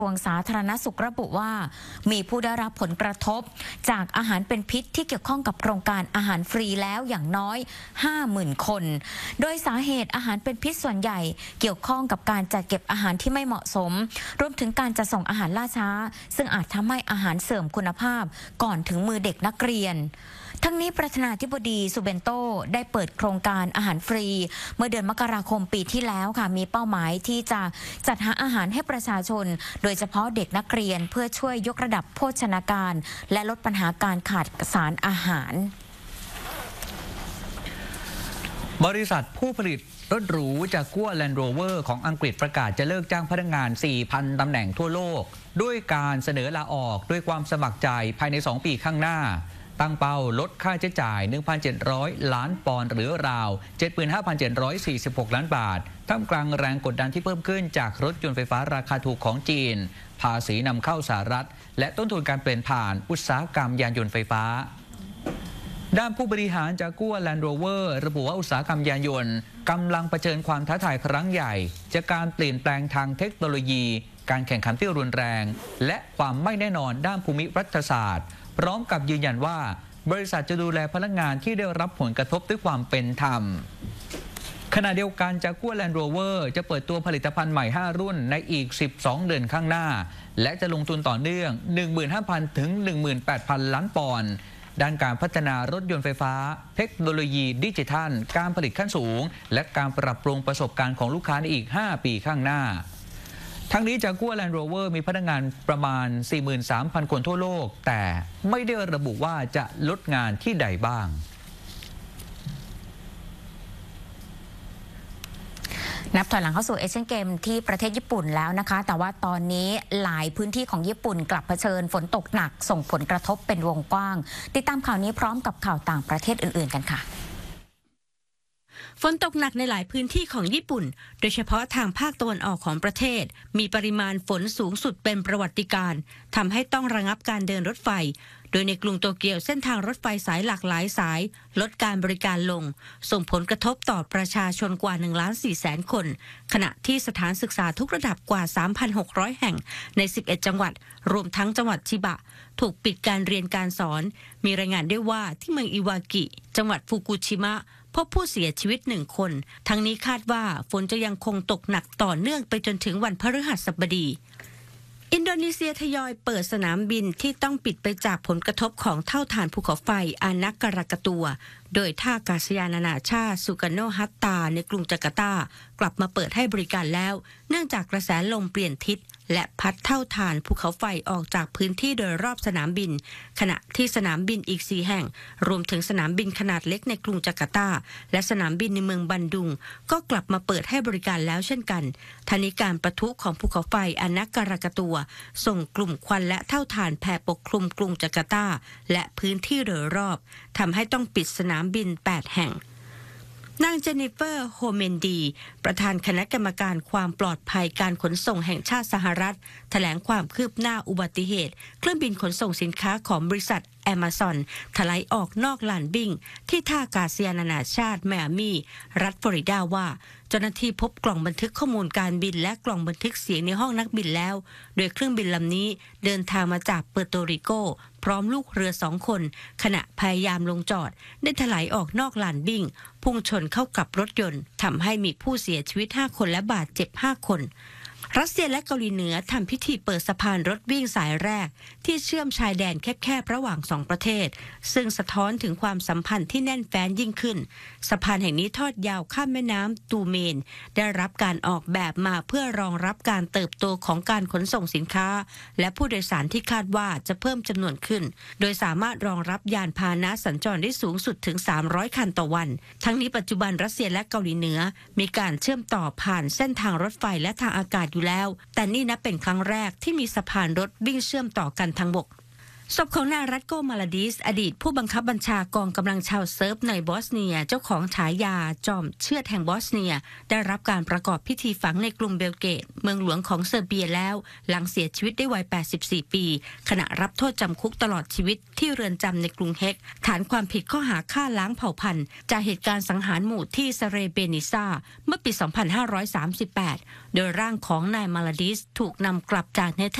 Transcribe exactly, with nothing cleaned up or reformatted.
กระทรวงสาธารณสุขระบุว่ามีผู้ได้รับผลกระทบจากอาหารเป็นพิษที่เกี่ยวข้องกับโครงการอาหารฟรีแล้วอย่างน้อย ห้าหมื่น คน โดยสาเหตุอาหารเป็นพิษส่วนใหญ่เกี่ยวข้องกับการจัดเก็บอาหารที่ไม่เหมาะสมรวมถึงการจัดส่งอาหารล่าช้าซึ่งอาจทำให้อาหารเสื่อมคุณภาพก่อนถึงมือเด็กนักเรียนทั้งนี้ประธานาธิบดีซูเบนโตได้เปิดโครงการอาหารฟรีเมื่อเดือนมกราคมปีที่แล้วค่ะมีเป้าหมายที่จะจัดหาอาหารให้ประชาชนโดยเฉพาะเด็กนักเรียนเพื่อช่วยยกระดับโภชนาการและลดปัญหาการขาดสารอาหารบริษัทผู้ผลิตรถหรูจากกัวแลนด์โรเวอร์ของอังกฤษประกาศจะเลิกจ้างพนักงาน สี่พัน ตำแหน่งทั่วโลกด้วยการเสนอลาออกด้วยความสมัครใจภายในสองปีข้างหน้าตั้งเป้าลดค่าใช้จ่าย หนึ่งพันเจ็ดร้อย ล้านปอนด์หรือราว เจ็ดหมื่นห้าพันเจ็ดร้อยสี่สิบหก ล้านบาทท่ามกลางแรงกดดันที่เพิ่มขึ้นจากรถยนต์ไฟฟ้าราคาถูกของจีนภาษีนำเข้าสหรัฐและต้นทุนการเปลี่ยนผ่านอุตสาหกรรมยานยนต์ไฟฟ้าด้านผู้บริหารจากกัวแลนด์โรเวอร์ระบุว่าอุตสาหกรรมยานยนต์กำลังเผชิญความท้าทายครั้งใหญ่จากการเปลี่ยนแปลงทางเทคโนโลยีการแข่งขันที่รุนแรงและความไม่แน่นอนด้านภูมิรัฐศาสตร์พร้อมกับยืนยันว่าบริษัทจะดูแลพนักงานที่ได้รับผลกระทบด้วยความเป็นธรรมขณะเดียวกันจากกัวแลนด์โรเวอร์จะเปิดตัวผลิตภัณฑ์ใหม่ห้ารุ่นในอีกสิบสองเดือนข้างหน้าและจะลงทุนต่อเนื่อง หนึ่งหมื่นห้าพัน ถึง หนึ่งหมื่นแปดพัน ล้านปอนด์ด้านการพัฒนารถยนต์ไฟฟ้าเทคโนโลยีดิจิทัลการผลิตขั้นสูงและการปรับปรุงประสบการณ์ของลูกค้าในอีกห้าปีข้างหน้าทั้งนี้จากกัวแลนด์โรเวอร์มีพนักงานประมาณ สี่หมื่นสามพัน คนทั่วโลกแต่ไม่ได้ระบุว่าจะลดงานที่ใดบ้างนับถอยหลังเข้าสู่เอเชียนเกมที่ประเทศญี่ปุ่นแล้วนะคะแต่ว่าตอนนี้หลายพื้นที่ของญี่ปุ่นกลับเผชิญฝนตกหนักส่งผลกระทบเป็นวงกว้างติดตามข่าวนี้พร้อมกับข่าวต่างประเทศอื่นๆกันค่ะฝนตกหนักในหลายพื้นที่ของญี่ปุ่นโดยเฉพาะทางภาคตะวันออกของประเทศมีปริมาณฝนสูงสุดเป็นประวัติการณ์ทำให้ต้องระงับการเดินรถไฟโดยในกรุงโตเกียวเส้นทางรถไฟสายหลากหลายสายลดการบริการลงส่งผลกระทบต่อประชาชนกว่า หนึ่งล้านสี่แสน คนขณะที่สถานศึกษาทุกระดับกว่า สามพันหกร้อย แห่งในสิบเอ็ดจังหวัดรวมทั้งจังหวัดชิบะถูกปิดการเรียนการสอนมีรายงานด้วยว่าที่เมืองอิวากิจังหวัดฟุกุชิมะพบผู้เสียชีวิตหนึ่งคนทั้งนี้คาดว่าฝนจะยังคงตกหนักต่อเนื่องไปจนถึงวันพฤหัสบดีอินโดนีเซียทยอยเปิดสนามบินที่ต้องปิดไปจากผลกระทบของเท่าฐานภูเขาไฟอานักกรากตัว โดยท่าอากาศยานนานาชาติสุการโนฮัตตาในกรุงจาการ์ตากลับมาเปิดให้บริการแล้วเนื่องจากกระแสลมเปลี่ยนทิศและพัดเท่าฐานภูเขาไฟออกจากพื้นที่โดยรอบสนามบินขณะที่สนามบินอีกสี่แห่งรวมถึงสนามบินขนาดเล็กในกรุงจาการ์ตาและสนามบินในเมืองบันดุงก็กลับมาเปิดให้บริการแล้วเช่นกันทางนี้การปะทุของภูเขาไฟอานักกรากตัวส่งกลุ่มควันและเท่าฐานแผ่ปกคลุมกรุงจาการ์ตาและพื้นที่โดยรอบทำให้ต้องปิดสนามบินแปดแห่งนางเจนนิเฟอร์โฮเมนดีประธานคณะกรรมการความปลอดภัยการขนส่งแห่งชาติสหรัฐแถลงความคืบหน้าอุบัติเหตุเครื่องบินขนส่งสินค้าของบริษัทAmazon ถลายออกนอกลานบินที่ท่าอากาศยานนานาชาติไมอามีรัฐฟลอริดาว่าเจ้าหน้าที่พบกล่องบันทึกข้อมูลการบินและกล่องบันทึกเสียงในห้องนักบินแล้วโดยเครื่องบินลำนี้เดินทางมาจากเปอร์โตริโกพร้อมลูกเรือสองคนขณะพยายามลงจอดได้ถลายออกนอกลานบินพุ่งชนเข้ากับรถยนต์ทำให้มีผู้เสียชีวิตห้าคนและบาดเจ็บห้าคนรัสเซียและเกาหลีเหนือทำพิธีเปิดสะพานรถวิ่งสายแรกที่เชื่อมชายแดนแคบๆระหว่างสองประเทศซึ่งสะท้อนถึงความสัมพันธ์ที่แน่นแฟ้นยิ่งขึ้นสะพานแห่งนี้ทอดยาวข้ามแม่น้ำตูเมนได้รับการออกแบบมาเพื่อรองรับการเติบโตของการขนส่งสินค้าและผู้โดยสารที่คาดว่าจะเพิ่มจำนวนขึ้นโดยสามารถรองรับยานพาหนะสัญจรได้สูงสุดถึงสามร้อยคันต่อวันทั้งนี้ปัจจุบันรัสเซียและเกาหลีเหนือมีการเชื่อมต่อผ่านเส้นทางรถไฟและทางอากาศอยู่แล้วแต่นี่นับเป็นครั้งแรกที่มีสะพานรถวิ่งเชื่อมต่อกันทางบกศพของนายรัตโก มาลาดิสอดีตผู้บังคับบัญชากองกำลังชาวเซิร์ฟในบอสเนียเจ้าของฉายาจอมเชือดแห่งบอสเนียได้รับการประกอบพิธีฝังในกรุงเบลเกรดเมืองหลวงของเซอร์เบียแล้วหลังเสียชีวิตได้วัยแปดสิบสี่ปีขณะรับโทษจำคุกตลอดชีวิตที่เรือนจำในกรุงเฮกฐานความผิดข้อหาฆ่าล้างเผ่าพันธุ์จากเหตุการณ์สังหารหมู่ที่สเรเบนิซาเมื่อปี สองพันห้าร้อยสามสิบแปด โดยร่างของนายมาลาดิสถูกนำกลับจากเนเธอร์